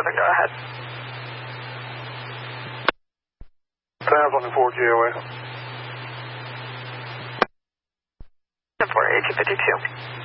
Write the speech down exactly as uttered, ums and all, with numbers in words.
seven, go ahead. Tabs on the four G O A. ten four, eight two fifty-two.